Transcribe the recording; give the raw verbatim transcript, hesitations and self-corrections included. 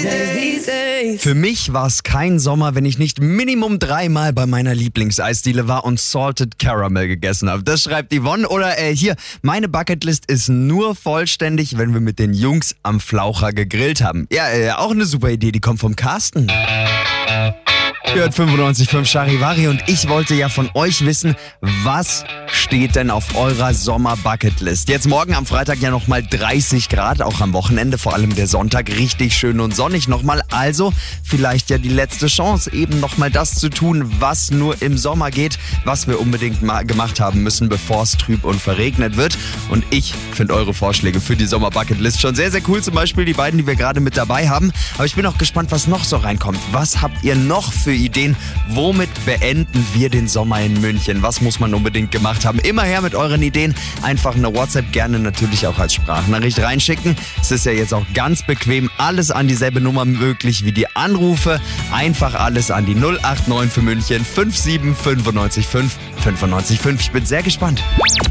Für mich war es kein Sommer, wenn ich nicht Minimum dreimal bei meiner Lieblingseisdiele war und Salted Caramel gegessen habe. Das schreibt Yvonne. Oder äh, hier, meine Bucketlist ist nur vollständig, wenn wir mit den Jungs am Flaucher gegrillt haben. Ja, äh, auch eine super Idee, die kommt vom Carsten. Ihr hört fünfundneunzig Komma fünf Charivari und ich wollte ja von euch wissen, was steht denn auf eurer Sommer-Bucketlist? Jetzt morgen am Freitag ja nochmal dreißig Grad, auch am Wochenende, vor allem der Sonntag, richtig schön und sonnig nochmal. Also vielleicht ja die letzte Chance, eben nochmal das zu tun, was nur im Sommer geht, was wir unbedingt mal gemacht haben müssen, bevor es trüb und verregnet wird. Und ich finde eure Vorschläge für die Sommer-Bucketlist schon sehr, sehr cool. Zum Beispiel die beiden, die wir gerade mit dabei haben. Aber ich bin auch gespannt, was noch so reinkommt. Was habt ihr noch für Ideen? Womit beenden wir den Sommer in München? Was muss man unbedingt gemacht haben? Immer her mit euren Ideen. Einfach eine WhatsApp, gerne natürlich auch als Sprachnachricht reinschicken. Es ist ja jetzt auch ganz bequem. Alles an dieselbe Nummer möglich wie die Anrufe. Einfach alles an die null acht neun für München fünf sieben fünf neun fünf fünf neun fünf. Ich bin sehr gespannt.